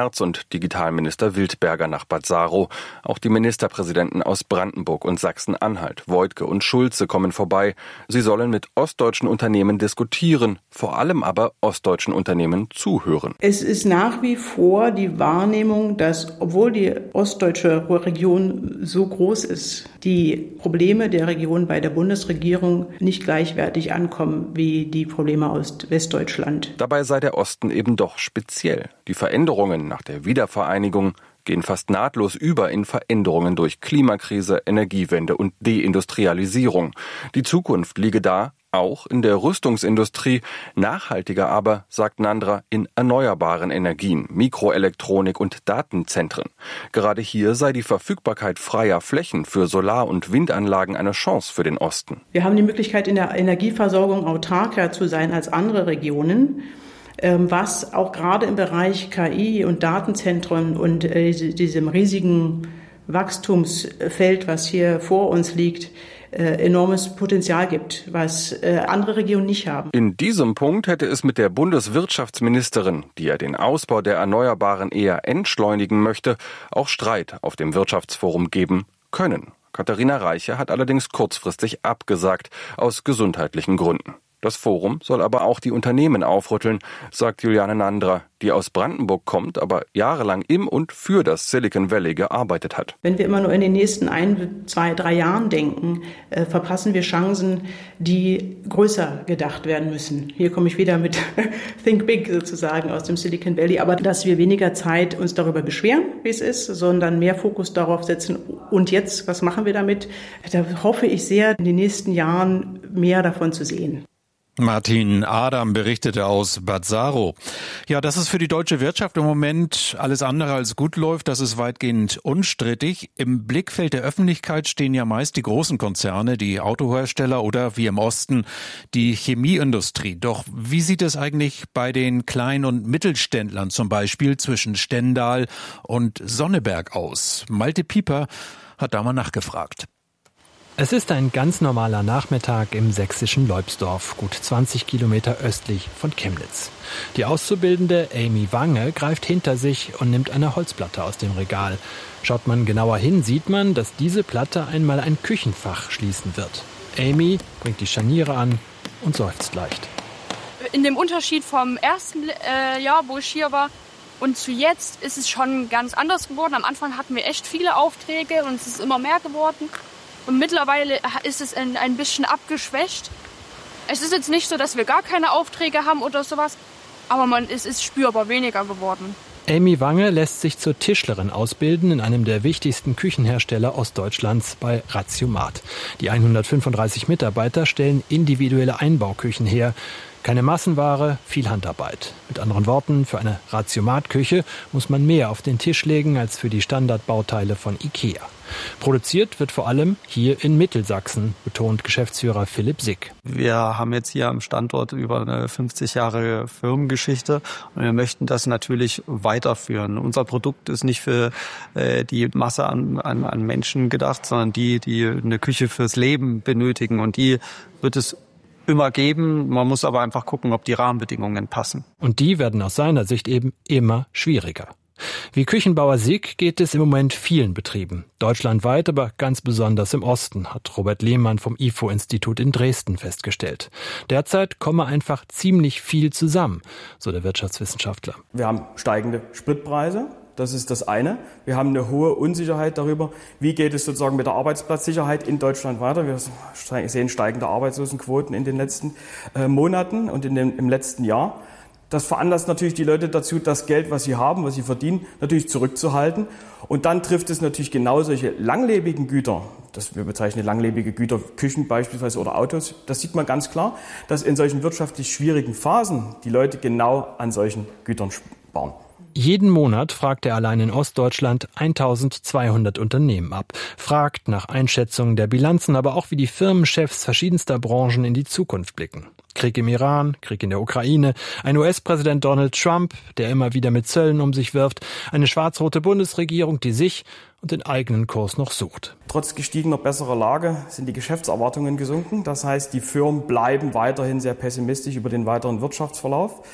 und Digitalminister Wildberger nach Bad Saro. Auch die Ministerpräsidenten aus Brandenburg und Sachsen-Anhalt, Woidke und Schulze, kommen vorbei. Sie sollen mit ostdeutschen Unternehmen diskutieren, vor allem aber ostdeutschen Unternehmen zuhören. Es ist nach wie vor die Wahrnehmung, dass, obwohl die ostdeutsche Region so groß ist, die Probleme der Region bei der Bundesregierung nicht gleichwertig ankommen wie die Probleme aus Westdeutschland. Dabei sei der Osten eben doch speziell. Die Veränderungen nach der Wiedervereinigung gehen fast nahtlos über in Veränderungen durch Klimakrise, Energiewende und Deindustrialisierung. Die Zukunft liege da, auch in der Rüstungsindustrie, nachhaltiger aber, sagt Nandra, in erneuerbaren Energien, Mikroelektronik und Datenzentren. Gerade hier sei die Verfügbarkeit freier Flächen für Solar- und Windanlagen eine Chance für den Osten. Wir haben die Möglichkeit, in der Energieversorgung autarker zu sein als andere Regionen, was auch gerade im Bereich K I und Datenzentren und diesem riesigen Wachstumsfeld, was hier vor uns liegt, enormes Potenzial gibt, was andere Regionen nicht haben. In diesem Punkt hätte es mit der Bundeswirtschaftsministerin, die ja den Ausbau der Erneuerbaren eher entschleunigen möchte, auch Streit auf dem Wirtschaftsforum geben können. Katharina Reiche hat allerdings kurzfristig abgesagt, aus gesundheitlichen Gründen. Das Forum soll aber auch die Unternehmen aufrütteln, sagt Juliane Nandra, die aus Brandenburg kommt, aber jahrelang im und für das Silicon Valley gearbeitet hat. Wenn wir immer nur in den nächsten ein, zwei, drei Jahren denken, äh, verpassen wir Chancen, die größer gedacht werden müssen. Hier komme ich wieder mit Think Big sozusagen aus dem Silicon Valley, aber dass wir weniger Zeit uns darüber beschweren, wie es ist, sondern mehr Fokus darauf setzen. Und jetzt, was machen wir damit? Da hoffe ich sehr, in den nächsten Jahren mehr davon zu sehen. Martin Adam berichtete aus Bad Saro. Ja, dass es für die deutsche Wirtschaft im Moment alles andere als gut läuft, das ist weitgehend unstrittig. Im Blickfeld der Öffentlichkeit stehen ja meist die großen Konzerne, die Autohersteller oder wie im Osten die Chemieindustrie. Doch wie sieht es eigentlich bei den Klein- und Mittelständlern zum Beispiel zwischen Stendal und Sonneberg aus? Malte Pieper hat da mal nachgefragt. Es ist ein ganz normaler Nachmittag im sächsischen Leubsdorf, gut zwanzig Kilometer östlich von Chemnitz. Die Auszubildende Amy Wange greift hinter sich und nimmt eine Holzplatte aus dem Regal. Schaut man genauer hin, sieht man, dass diese Platte einmal ein Küchenfach schließen wird. Amy bringt die Scharniere an und seufzt leicht. In dem Unterschied vom ersten äh, Jahr, wo ich hier war, und zu jetzt ist es schon ganz anders geworden. Am Anfang hatten wir echt viele Aufträge und es ist immer mehr geworden. Und mittlerweile ist es ein, ein bisschen abgeschwächt. Es ist jetzt nicht so, dass wir gar keine Aufträge haben oder sowas, aber man, es ist spürbar weniger geworden. Amy Wange lässt sich zur Tischlerin ausbilden in einem der wichtigsten Küchenhersteller Ostdeutschlands bei Ratiomat. Die hundertfünfunddreißig Mitarbeiter stellen individuelle Einbauküchen her. Keine Massenware, viel Handarbeit. Mit anderen Worten, für eine Ratiomat-Küche muss man mehr auf den Tisch legen als für die Standardbauteile von Ikea. Produziert wird vor allem hier in Mittelsachsen, betont Geschäftsführer Philipp Sick. Wir haben jetzt hier am Standort über eine fünfzig Jahre Firmengeschichte und wir möchten das natürlich weiterführen. Unser Produkt ist nicht für äh, die Masse an, an, an Menschen gedacht, sondern die, die eine Küche fürs Leben benötigen, und die wird es immer geben. Man muss aber einfach gucken, ob die Rahmenbedingungen passen. Und die werden aus seiner Sicht eben immer schwieriger. Wie Küchenbauer Sick geht es im Moment vielen Betrieben. Deutschlandweit, aber ganz besonders im Osten, hat Robert Lehmann vom I F O-Institut in Dresden festgestellt. Derzeit komme einfach ziemlich viel zusammen, so der Wirtschaftswissenschaftler. Wir haben steigende Spritpreise. Das ist das eine. Wir haben eine hohe Unsicherheit darüber, wie geht es sozusagen mit der Arbeitsplatzsicherheit in Deutschland weiter. Wir sehen steigende Arbeitslosenquoten in den letzten äh, Monaten und in dem, im letzten Jahr. Das veranlasst natürlich die Leute dazu, das Geld, was sie haben, was sie verdienen, natürlich zurückzuhalten. Und dann trifft es natürlich genau solche langlebigen Güter, das wir bezeichnen langlebige Güter, Küchen beispielsweise oder Autos. Das sieht man ganz klar, dass in solchen wirtschaftlich schwierigen Phasen die Leute genau an solchen Gütern sparen. Jeden Monat fragt er allein in Ostdeutschland eintausendzweihundert Unternehmen ab, fragt nach Einschätzungen der Bilanzen, aber auch wie die Firmenchefs verschiedenster Branchen in die Zukunft blicken. Krieg im Iran, Krieg in der Ukraine, ein U S-Präsident Donald Trump, der immer wieder mit Zöllen um sich wirft, eine schwarz-rote Bundesregierung, die sich und den eigenen Kurs noch sucht. Trotz gestiegener besserer Lage sind die Geschäftserwartungen gesunken. Das heißt, die Firmen bleiben weiterhin sehr pessimistisch über den weiteren Wirtschaftsverlauf.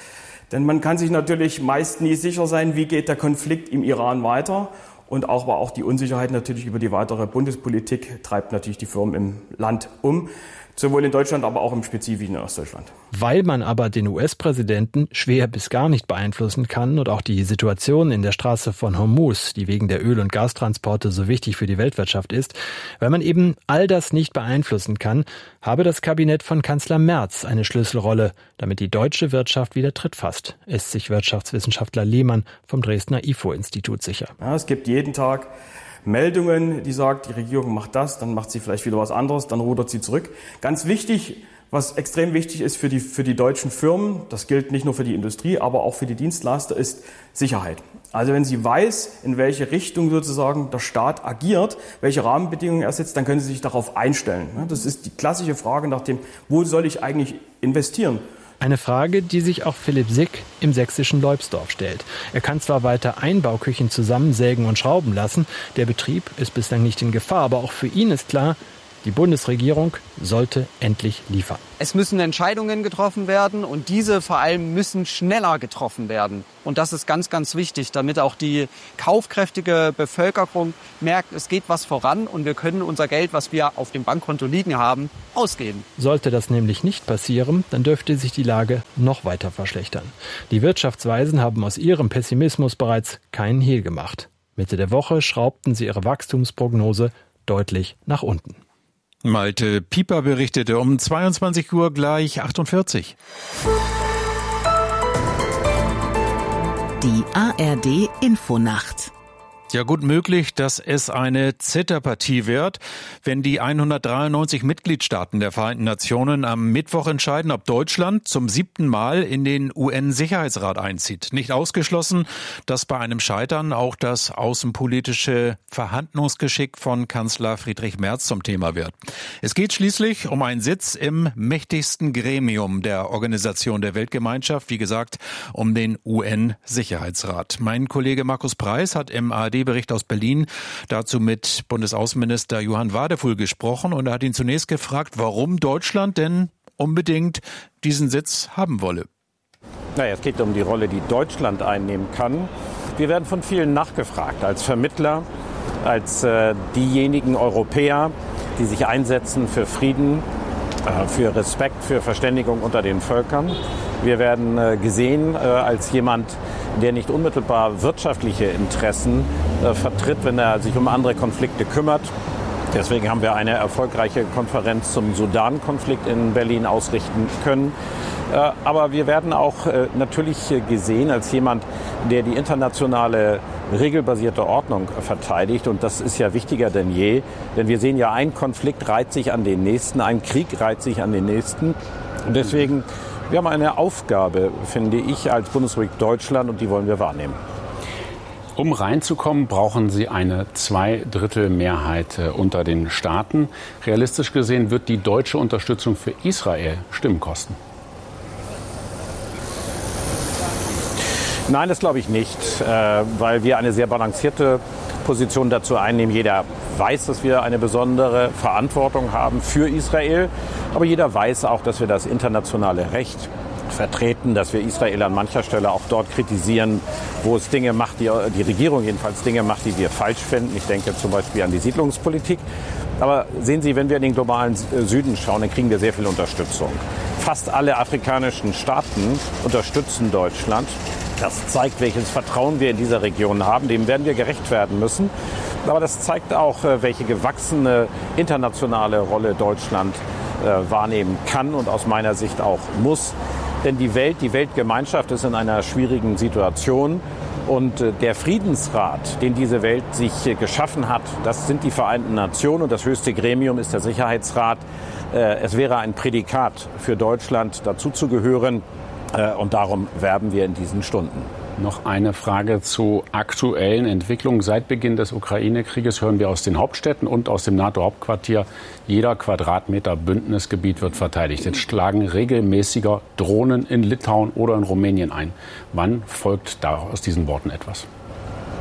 Denn man kann sich natürlich meist nie sicher sein, wie geht der Konflikt im Iran weiter. Und auch, aber auch die Unsicherheit natürlich über die weitere Bundespolitik treibt natürlich die Firmen im Land um. Sowohl in Deutschland, aber auch im Spezifischen in Ostdeutschland. Weil man aber den U S-Präsidenten schwer bis gar nicht beeinflussen kann und auch die Situation in der Straße von Hormuz, die wegen der Öl- und Gastransporte so wichtig für die Weltwirtschaft ist, weil man eben all das nicht beeinflussen kann, habe das Kabinett von Kanzler Merz eine Schlüsselrolle, damit die deutsche Wirtschaft wieder Tritt fasst, ist sich Wirtschaftswissenschaftler Lehmann vom Dresdner I F O-Institut sicher. Ja, es gibt jeden Tag Meldungen, die sagt, die Regierung macht das, dann macht sie vielleicht wieder was anderes, dann rudert sie zurück. Ganz wichtig, was extrem wichtig ist für die, für die deutschen Firmen, das gilt nicht nur für die Industrie, aber auch für die Dienstleister, ist Sicherheit. Also wenn sie weiß, in welche Richtung sozusagen der Staat agiert, welche Rahmenbedingungen er setzt, dann können sie sich darauf einstellen. Das ist die klassische Frage nach dem, wo soll ich eigentlich investieren? Eine Frage, die sich auch Philipp Sick im sächsischen Leubsdorf stellt. Er kann zwar weiter Einbauküchen zusammensägen und schrauben lassen, der Betrieb ist bislang nicht in Gefahr, aber auch für ihn ist klar, die Bundesregierung sollte endlich liefern. Es müssen Entscheidungen getroffen werden und diese vor allem müssen schneller getroffen werden. Und das ist ganz, ganz wichtig, damit auch die kaufkräftige Bevölkerung merkt, es geht was voran und wir können unser Geld, was wir auf dem Bankkonto liegen haben, ausgeben. Sollte das nämlich nicht passieren, dann dürfte sich die Lage noch weiter verschlechtern. Die Wirtschaftsweisen haben aus ihrem Pessimismus bereits keinen Hehl gemacht. Mitte der Woche schraubten sie ihre Wachstumsprognose deutlich nach unten. Malte Pieper berichtete um zweiundzwanzig Uhr gleich achtundvierzig. Die A R D Infonacht. Ja, gut möglich, dass es eine Zitterpartie wird, wenn die hundertdreiundneunzig Mitgliedstaaten der Vereinten Nationen am Mittwoch entscheiden, ob Deutschland zum siebten Mal in den U N-Sicherheitsrat einzieht. Nicht ausgeschlossen, dass bei einem Scheitern auch das außenpolitische Verhandlungsgeschick von Kanzler Friedrich Merz zum Thema wird. Es geht schließlich um einen Sitz im mächtigsten Gremium der Organisation der Weltgemeinschaft, wie gesagt, um den U N-Sicherheitsrat. Mein Kollege Markus Preis hat im A R D Bericht aus Berlin dazu mit Bundesaußenminister Johann Wadefuhl gesprochen und er hat ihn zunächst gefragt, warum Deutschland denn unbedingt diesen Sitz haben wolle. Naja, es geht um die Rolle, die Deutschland einnehmen kann. Wir werden von vielen nachgefragt, als Vermittler, als äh, diejenigen Europäer, die sich einsetzen für Frieden, äh, für Respekt, für Verständigung unter den Völkern. Wir werden äh, gesehen äh, als jemand, der nicht unmittelbar wirtschaftliche Interessen äh, vertritt, wenn er sich um andere Konflikte kümmert. Deswegen haben wir eine erfolgreiche Konferenz zum Sudan-Konflikt in Berlin ausrichten können. Äh, aber wir werden auch äh, natürlich äh, gesehen als jemand, der die internationale regelbasierte Ordnung verteidigt. Und das ist ja wichtiger denn je. Denn wir sehen ja, ein Konflikt reiht sich an den nächsten, ein Krieg reiht sich an den nächsten. Und deswegen, wir haben eine Aufgabe, finde ich, als Bundesrepublik Deutschland und die wollen wir wahrnehmen. Um reinzukommen, brauchen Sie eine Zweidrittelmehrheit unter den Staaten. Realistisch gesehen wird die deutsche Unterstützung für Israel Stimmen kosten. Nein, das glaube ich nicht, weil wir eine sehr balancierte Position dazu einnehmen. Jeder weiß, dass wir eine besondere Verantwortung haben für Israel. Aber jeder weiß auch, dass wir das internationale Recht vertreten, dass wir Israel an mancher Stelle auch dort kritisieren, wo es Dinge macht, die, die Regierung jedenfalls Dinge macht, die wir falsch finden. Ich denke zum Beispiel an die Siedlungspolitik. Aber sehen Sie, wenn wir in den globalen Süden schauen, dann kriegen wir sehr viel Unterstützung. Fast alle afrikanischen Staaten unterstützen Deutschland. Das zeigt, welches Vertrauen wir in dieser Region haben. Dem werden wir gerecht werden müssen. Aber das zeigt auch, welche gewachsene internationale Rolle Deutschland äh, wahrnehmen kann und aus meiner Sicht auch muss. Denn die Welt, die Weltgemeinschaft ist in einer schwierigen Situation. Und äh, der Friedensrat, den diese Welt sich äh, geschaffen hat, das sind die Vereinten Nationen und das höchste Gremium ist der Sicherheitsrat. Äh, es wäre ein Prädikat für Deutschland, dazuzugehören. Und darum werben wir in diesen Stunden. Noch eine Frage zu aktuellen Entwicklungen. Seit Beginn des Ukraine-Krieges hören wir aus den Hauptstädten und aus dem NATO-Hauptquartier, jeder Quadratmeter Bündnisgebiet wird verteidigt. Jetzt schlagen regelmäßiger Drohnen in Litauen oder in Rumänien ein. Wann folgt da aus diesen Worten etwas?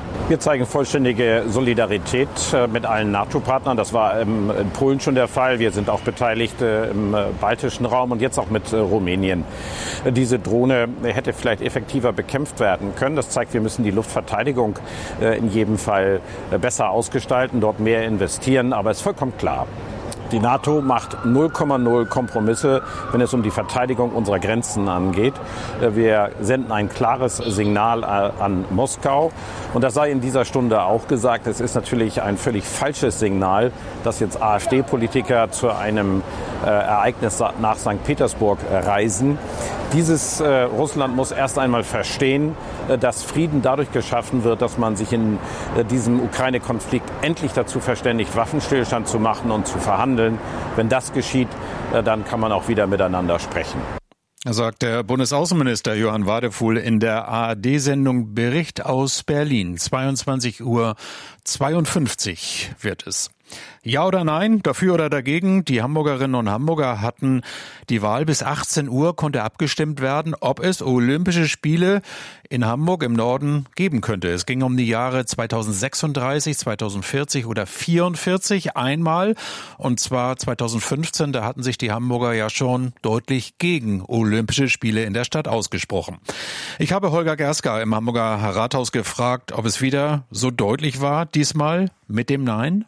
Wir zeigen vollständige Solidarität mit allen NATO-Partnern. Das war in Polen schon der Fall. Wir sind auch beteiligt im baltischen Raum und jetzt auch mit Rumänien. Diese Drohne hätte vielleicht effektiver bekämpft werden können. Das zeigt, wir müssen die Luftverteidigung in jedem Fall besser ausgestalten, dort mehr investieren. Aber es ist vollkommen klar, die NATO macht null Komma null Kompromisse, wenn es um die Verteidigung unserer Grenzen angeht. Wir senden ein klares Signal an Moskau. Und das sei in dieser Stunde auch gesagt, es ist natürlich ein völlig falsches Signal, dass jetzt AfD-Politiker zu einem äh, Ereignis nach Sankt Petersburg reisen. Dieses äh, Russland muss erst einmal verstehen, äh, dass Frieden dadurch geschaffen wird, dass man sich in äh, diesem Ukraine-Konflikt endlich dazu verständigt, Waffenstillstand zu machen und zu verhandeln. Wenn das geschieht, äh, dann kann man auch wieder miteinander sprechen. Sagt der Bundesaußenminister Johann Wadefuhl in der A R D-Sendung Bericht aus Berlin. zweiundzwanzig Uhr zweiundfünfzig wird es. Ja oder nein, dafür oder dagegen? Die Hamburgerinnen und Hamburger hatten die Wahl. Bis achtzehn Uhr konnte abgestimmt werden, ob es Olympische Spiele in Hamburg im Norden geben könnte. Es ging um die Jahre zweitausendsechsunddreißig, zweitausendvierzig oder vierundvierzig einmal. Und zwar zweitausendfünfzehn, da hatten sich die Hamburger ja schon deutlich gegen Olympische Spiele in der Stadt ausgesprochen. Ich habe Holger Gerska im Hamburger Rathaus gefragt, ob es wieder so deutlich war, diesmal mit dem Nein.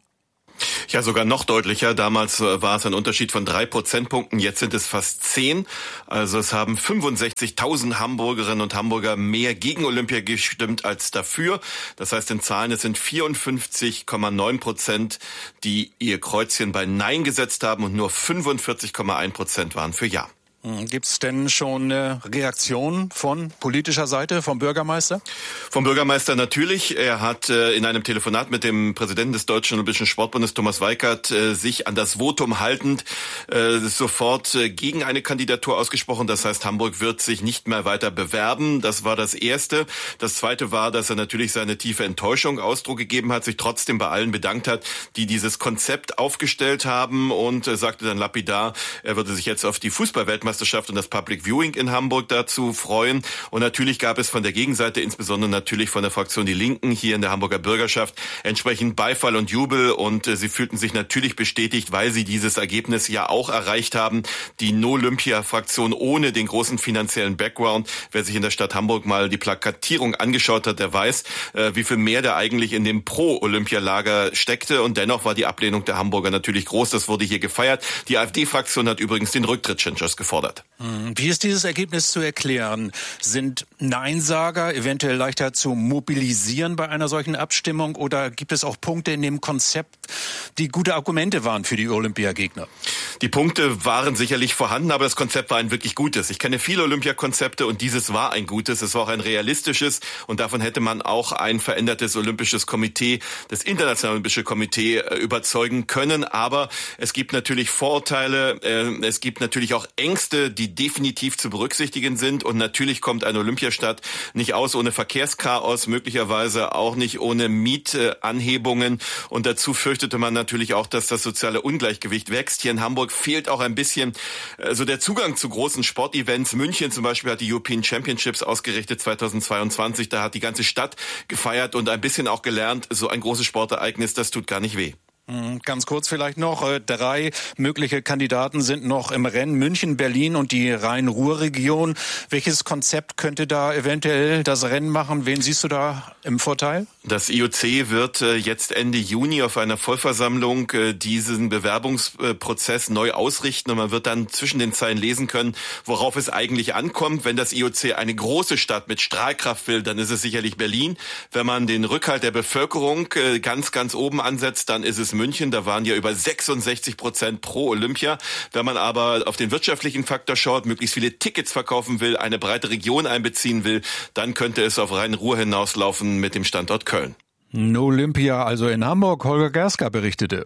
Ja, sogar noch deutlicher. Damals war es ein Unterschied von drei Prozentpunkten. Jetzt sind es fast zehn. Also es haben fünfundsechzigtausend Hamburgerinnen und Hamburger mehr gegen Olympia gestimmt als dafür. Das heißt in Zahlen, es sind vierundfünfzig Komma neun Prozent, die ihr Kreuzchen bei Nein gesetzt haben und nur fünfundvierzig Komma eins Prozent waren für Ja. Gibt es denn schon eine Reaktion von politischer Seite, vom Bürgermeister? Vom Bürgermeister natürlich. Er hat äh, in einem Telefonat mit dem Präsidenten des Deutschen Olympischen Sportbundes, Thomas Weikert, äh, sich an das Votum haltend äh, sofort äh, gegen eine Kandidatur ausgesprochen. Das heißt, Hamburg wird sich nicht mehr weiter bewerben. Das war das Erste. Das Zweite war, dass er natürlich seine tiefe Enttäuschung Ausdruck gegeben hat, sich trotzdem bei allen bedankt hat, die dieses Konzept aufgestellt haben und äh, sagte dann lapidar, er würde sich jetzt auf die Fußballweltmeisterschaft und das Public Viewing in Hamburg dazu freuen. Und natürlich gab es von der Gegenseite, insbesondere natürlich von der Fraktion Die Linken hier in der Hamburger Bürgerschaft, entsprechend Beifall und Jubel. Und äh, sie fühlten sich natürlich bestätigt, weil sie dieses Ergebnis ja auch erreicht haben. Die No-Olympia-Fraktion ohne den großen finanziellen Background. Wer sich in der Stadt Hamburg mal die Plakatierung angeschaut hat, der weiß, äh, wie viel mehr da eigentlich in dem Pro-Olympia-Lager steckte. Und dennoch war die Ablehnung der Hamburger natürlich groß. Das wurde hier gefeiert. Die AfD-Fraktion hat übrigens den Rücktritt Schindlers gefordert. Wie ist dieses Ergebnis zu erklären? Sind Neinsager eventuell leichter zu mobilisieren bei einer solchen Abstimmung oder gibt es auch Punkte in dem Konzept, die gute Argumente waren für die Olympiagegner? Die Punkte waren sicherlich vorhanden, aber das Konzept war ein wirklich gutes. Ich kenne viele Olympiakonzepte und dieses war ein gutes. Es war auch ein realistisches und davon hätte man auch ein verändertes Olympisches Komitee, das Internationale Olympische Komitee, überzeugen können. Aber es gibt natürlich Vorurteile, es gibt natürlich auch Ängste, die definitiv zu berücksichtigen sind. Und natürlich kommt eine Olympiastadt nicht aus ohne Verkehrschaos, möglicherweise auch nicht ohne Mietanhebungen. Und dazu fürchtete man natürlich auch, dass das soziale Ungleichgewicht wächst. Hier in Hamburg fehlt auch ein bisschen äh, so der Zugang zu großen Sportevents. München zum Beispiel hat die European Championships ausgerichtet zweitausendzweiundzwanzig. Da hat die ganze Stadt gefeiert und ein bisschen auch gelernt, so ein großes Sportereignis, das tut gar nicht weh. Ganz kurz vielleicht noch, drei mögliche Kandidaten sind noch im Rennen, München, Berlin und die Rhein-Ruhr-Region. Welches Konzept könnte da eventuell das Rennen machen? Wen siehst du da im Vorteil? Das I O C wird jetzt Ende Juni auf einer Vollversammlung diesen Bewerbungsprozess neu ausrichten und man wird dann zwischen den Zeilen lesen können, worauf es eigentlich ankommt. Wenn das I O C eine große Stadt mit Strahlkraft will, dann ist es sicherlich Berlin. Wenn man den Rückhalt der Bevölkerung ganz, ganz oben ansetzt, dann ist es München, da waren ja über sechsundsechzig Prozent pro Olympia. Wenn man aber auf den wirtschaftlichen Faktor schaut, möglichst viele Tickets verkaufen will, eine breite Region einbeziehen will, dann könnte es auf Rhein-Ruhr hinauslaufen mit dem Standort Köln. Olympia also in Hamburg. Holger Gerska berichtete.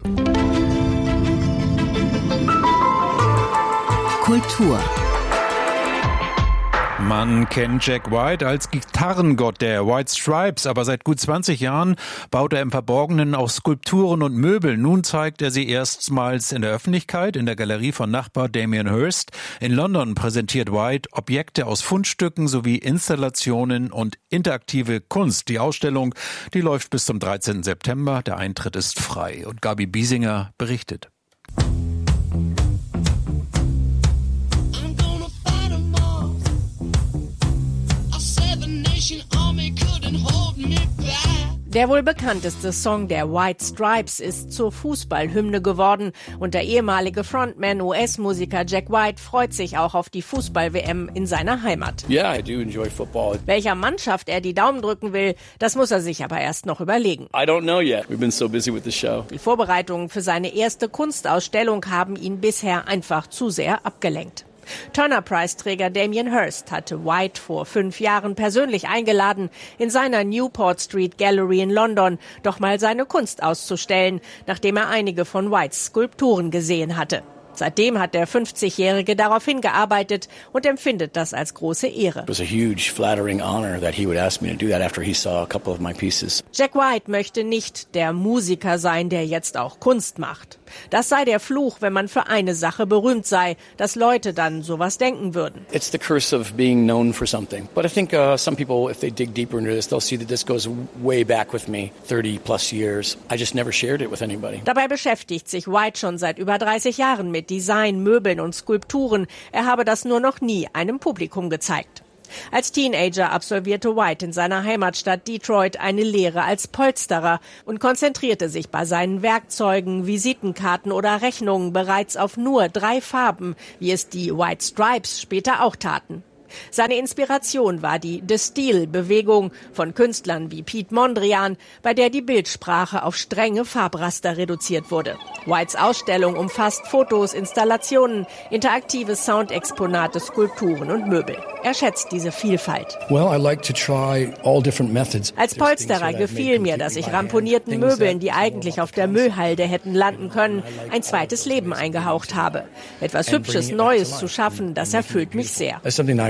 Kultur. Man kennt Jack White als Gitarrengott der White Stripes, aber seit gut zwanzig Jahren baut er im Verborgenen auch Skulpturen und Möbel. Nun zeigt er sie erstmals in der Öffentlichkeit in der Galerie von Nachbar Damien Hirst. In London präsentiert White Objekte aus Fundstücken sowie Installationen und interaktive Kunst. Die Ausstellung, die läuft bis zum dreizehnten September. Der Eintritt ist frei. Und Gabi Biesinger berichtet. Der wohl bekannteste Song der White Stripes ist zur Fußballhymne geworden und der ehemalige Frontman U S-Musiker Jack White freut sich auch auf die Fußball-W M in seiner Heimat. Yeah, I do enjoy football. Welcher Mannschaft er die Daumen drücken will, das muss er sich aber erst noch überlegen. I don't know yet. We've been so busy with the show. Die Vorbereitungen für seine erste Kunstausstellung haben ihn bisher einfach zu sehr abgelenkt. Turner-Preisträger Damien Hirst hatte White vor fünf Jahren persönlich eingeladen, in seiner Newport Street Gallery in London doch mal seine Kunst auszustellen, nachdem er einige von Whites Skulpturen gesehen hatte. Seitdem hat der fünfzigjährige darauf hingearbeitet und empfindet das als große Ehre. It was a huge, flattering honor that he would ask me to do that after he saw a couple of my pieces. Jack White möchte nicht der Musiker sein, der jetzt auch Kunst macht. Das sei der Fluch, wenn man für eine Sache berühmt sei, dass Leute dann sowas denken würden. It's the curse of being known for something. But I think uh, some people, if they dig deeper into this, they'll see that this goes way back with me, thirty plus years. I just never shared it with anybody. Dabei beschäftigt sich White schon seit über dreißig Jahren mit Design, Möbeln und Skulpturen. Er habe das nur noch nie einem Publikum gezeigt. Als Teenager absolvierte White in seiner Heimatstadt Detroit eine Lehre als Polsterer und konzentrierte sich bei seinen Werkzeugen, Visitenkarten oder Rechnungen bereits auf nur drei Farben, wie es die White Stripes später auch taten. Seine Inspiration war die The Steel-Bewegung von Künstlern wie Piet Mondrian, bei der die Bildsprache auf strenge Farbraster reduziert wurde. Whites Ausstellung umfasst Fotos, Installationen, interaktive Soundexponate, Skulpturen und Möbel. Er schätzt diese Vielfalt. Well, I like to try all different methods. Als Polsterer gefiel mir, dass ich ramponierten Möbeln, die eigentlich auf der Müllhalde hätten landen können, ein zweites Leben eingehaucht habe. Etwas Hübsches, Neues zu schaffen, das erfüllt mich sehr.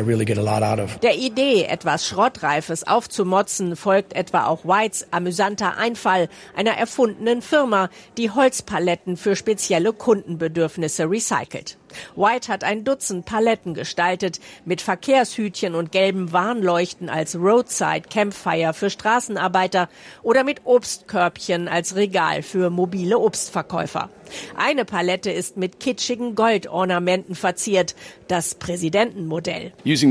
Der Idee, etwas Schrottreifes aufzumotzen, folgt etwa auch Whites amüsanter Einfall einer erfundenen Firma, die Holzpaletten für spezielle Kundenbedürfnisse recycelt. White hat ein Dutzend Paletten gestaltet, mit Verkehrshütchen und gelben Warnleuchten als Roadside Campfire für Straßenarbeiter oder mit Obstkörbchen als Regal für mobile Obstverkäufer. Eine Palette ist mit kitschigen Goldornamenten verziert, das Präsidentenmodell.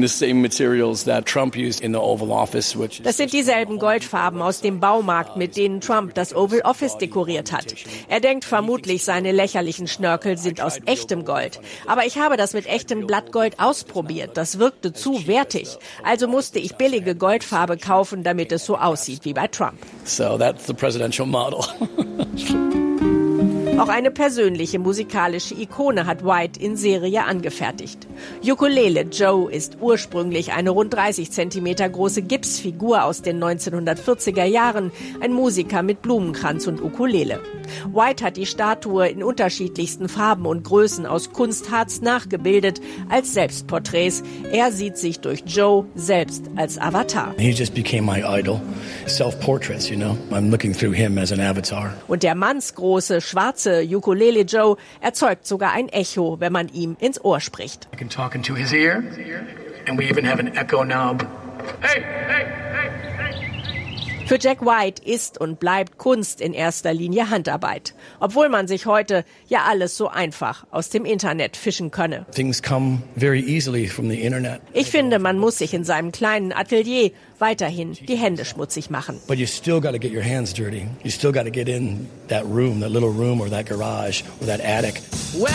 Das sind dieselben Goldfarben aus dem Baumarkt, mit denen Trump das Oval Office dekoriert hat. Er denkt vermutlich, seine lächerlichen Schnörkel sind aus echtem Gold. Aber ich habe das mit echtem Blattgold ausprobiert. Das wirkte zu wertig. Also musste ich billige Goldfarbe kaufen, damit es so aussieht wie bei Trump. So that's the presidential model. Auch eine persönliche musikalische Ikone hat White in Serie angefertigt. Ukulele Joe ist ursprünglich eine rund dreißig Zentimeter große Gipsfigur aus den neunzehnhundertvierziger Jahren, ein Musiker mit Blumenkranz und Ukulele. White hat die Statue in unterschiedlichsten Farben und Größen aus Kunstharz nachgebildet als Selbstporträts. Er sieht sich durch Joe selbst als Avatar. He just became my idol. Self-portraits, you know. I'm looking through him as an avatar. Und der mannsgroße schwarze Ukulele Joe erzeugt sogar ein Echo, wenn man ihm ins Ohr spricht. I can talk into his ear, and we even have an echo knob. Hey, hey, hey, hey. Für Jack White ist und bleibt Kunst in erster Linie Handarbeit, obwohl man sich heute ja alles so einfach aus dem Internet fischen könne. Things come very easily from the internet. Ich finde, man muss sich in seinem kleinen Atelier weiterhin die Hände schmutzig machen. But you still got to get your hands dirty. You still got to get in that room, that little room or that garage or that attic. Well,